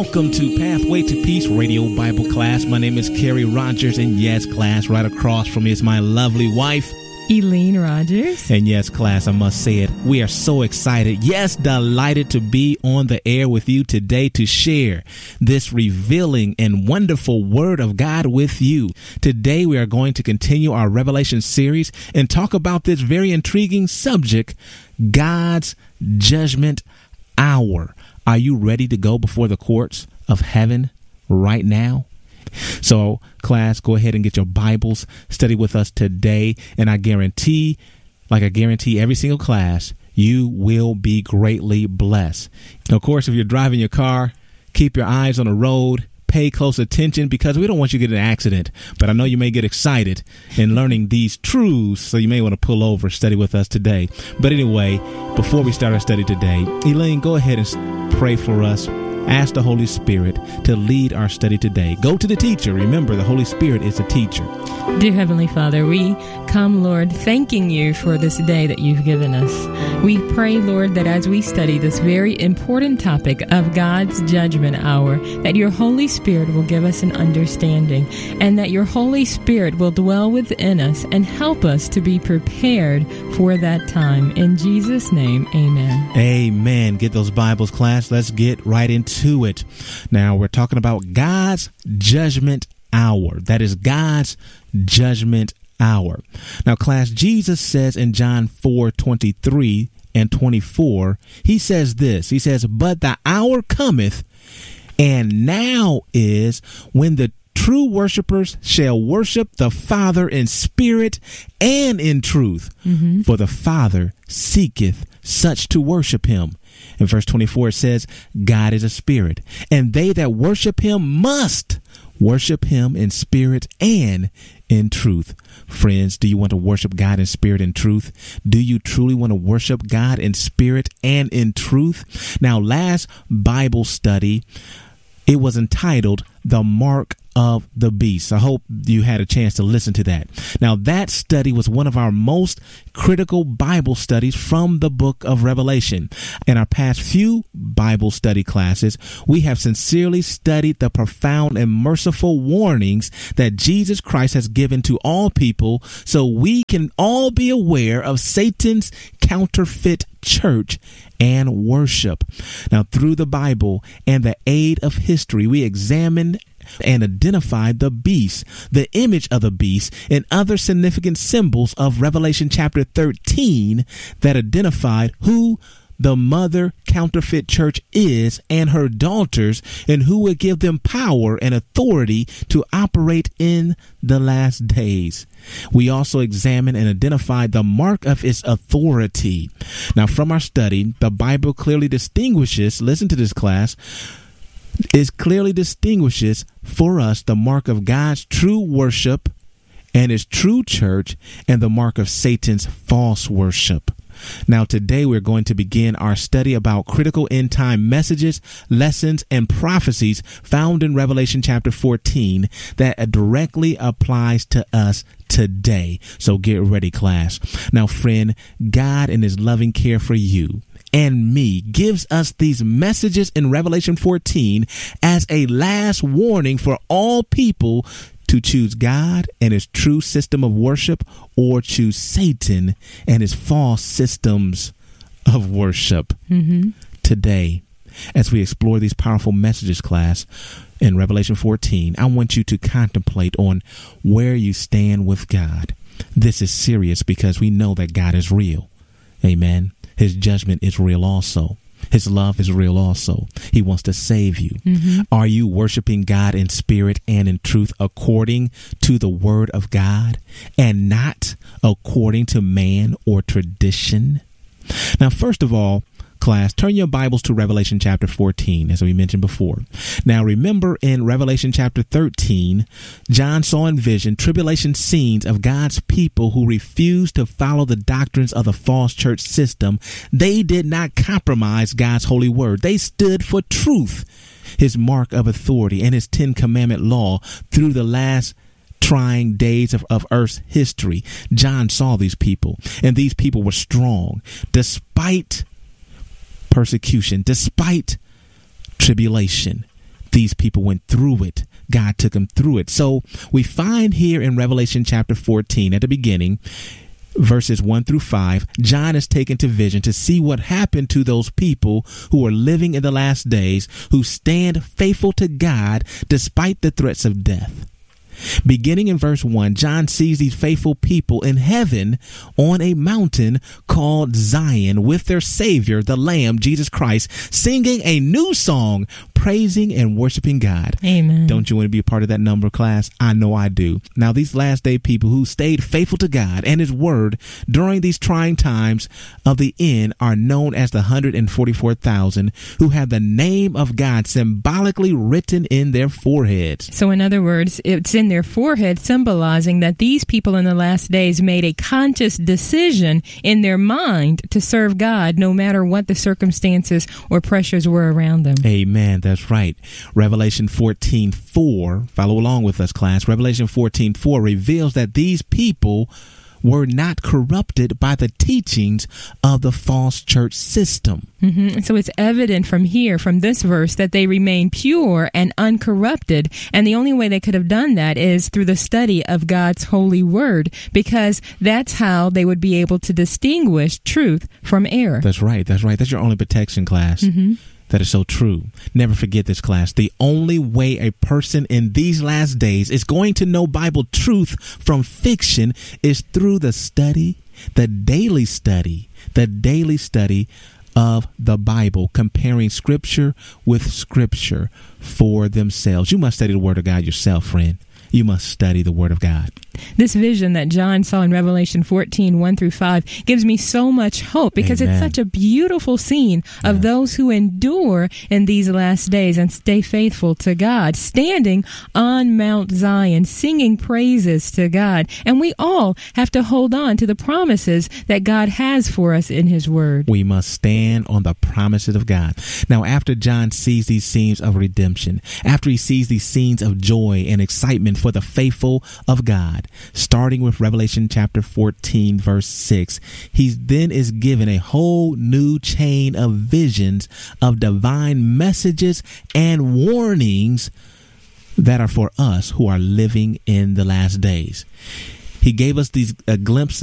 Welcome to Pathway to Peace Radio Bible Class. My name is Kerry Rogers, and yes, class, right across from me is my lovely wife, Elaine Rogers. And yes, class, I must say it, we are so excited, yes, delighted to be on the air with you today to share this revealing and wonderful Word of God with you. Today, we are going to continue our Revelation series and talk about this very intriguing subject, God's judgment hour. Are you ready to go before the courts of heaven right now? So, class, go ahead and get your Bibles, study with us today, and I guarantee, every single class, you will be greatly blessed. Of course, if you're driving your car, keep your eyes on the road, pay close attention, because we don't want you to get in an accident, but I know you may get excited in learning these truths, so you may want to pull over, study with us today. But anyway, before we start our study today, Elaine, go ahead and pray for us. Ask the Holy Spirit to lead our study today. Go to the teacher. Remember, the Holy Spirit is a teacher. Dear Heavenly Father, we come, Lord, thanking you for this day that you've given us. We pray, Lord, that as we study this very important topic of God's judgment hour, that your Holy Spirit will give us an understanding, and that your Holy Spirit will dwell within us and help us to be prepared for that time. In Jesus' name, amen. Amen. Get those Bibles, class. Let's get right into it. Now, we're talking about God's judgment hour. That is God's judgment hour. Now, class, Jesus says in John 4:23 and 24, he says this. He says, "But the hour cometh, and now is, when the true worshipers shall worship the Father in spirit and in truth. For the Father seeketh such to worship him." In verse 24, it says, "God is a spirit, and they that worship him must worship him in spirit and in truth." Friends, do you want to worship God in spirit and truth? Do you truly want to worship God in spirit and in truth? Now, last Bible study, it was entitled "The Mark of the Beast." I hope you had a chance to listen to that. Now, that study was one of our most critical Bible studies from the book of Revelation. In our past few Bible study classes, we have sincerely studied the profound and merciful warnings that Jesus Christ has given to all people, so we can all be aware of Satan's counterfeit church and worship. Now, through the Bible and the aid of history, we examined and identified the beast, the image of the beast, and other significant symbols of Revelation chapter 13 that identified who the mother counterfeit church is and her daughters, and who would give them power and authority to operate in the last days. We also examined and identified the mark of its authority. Now, from our study, the Bible clearly distinguishes, listen to this, class, it clearly distinguishes for us the mark of God's true worship and his true church, and the mark of Satan's false worship. Now, today we're going to begin our study about critical end time messages, lessons, and prophecies found in Revelation chapter 14 that directly applies to us today. So get ready, class. Now, friend, God in his loving care for you and me gives us these messages in Revelation 14 as a last warning for all people to choose God and his true system of worship, or choose Satan and his false systems of worship. Today, as we explore these powerful messages, class, in Revelation 14, I want you to contemplate on where you stand with God. This is serious because we know that God is real. Amen. His judgment is real also. His love is real also. He wants to save you. Are you worshiping God in spirit and in truth according to the word of God, and not according to man or tradition? Now, first of all, class, turn your Bibles to Revelation chapter 14, as we mentioned before. Now, remember in Revelation chapter 13, John saw in vision tribulation scenes of God's people who refused to follow the doctrines of the false church system. They did not compromise God's holy word. They stood for truth, his mark of authority, and his 10 commandment law through the last trying days of Earth's history. John saw these people, and these people were strong despite persecution, despite tribulation. these people went through it. God took them through it. So we find here in Revelation chapter 14 at the beginning, verses 1 through 5, John is taken to vision to see what happened to those people who are living in the last days, who stand faithful to God despite the threats of death. Beginning in verse 1, John sees these faithful people in heaven on a mountain called Zion with their Savior, the Lamb, Jesus Christ, singing a new song, praising and worshiping God. Amen. Don't you want to be a part of that number, class? I know I do. Now, these last day people who stayed faithful to God and His Word during these trying times of the end are known as the 144,000 who have the name of God symbolically written in their foreheads. So in other words, it's in their forehead, symbolizing that these people in the last days made a conscious decision in their mind to serve God no matter what the circumstances or pressures were around them. Amen. That's right. Revelation 14:4, follow along with us, class. Revelation 14:4 reveals that these people were not corrupted by the teachings of the false church system. So it's evident from here, from this verse, that they remain pure and uncorrupted. And the only way they could have done that is through the study of God's holy word, because that's how they would be able to distinguish truth from error. That's right. That's right. That's your only protection, class. That is so true. Never forget this, class. The only way a person in these last days is going to know Bible truth from fiction is through the study, the daily study of the Bible, comparing Scripture with Scripture for themselves. You must study the Word of God yourself, friend. You must study the Word of God. This vision that John saw in Revelation 14, 1 through 5, gives me so much hope because Amen. It's such a beautiful scene of those who endure in these last days and stay faithful to God, standing on Mount Zion, singing praises to God. And we all have to hold on to the promises that God has for us in His Word. We must stand on the promises of God. Now, after John sees these scenes of redemption, after he sees these scenes of joy and excitement for the faithful of God, starting with Revelation chapter 14, verse 6, he then is given a whole new chain of visions of divine messages and warnings that are for us who are living in the last days. He gave us a glimpse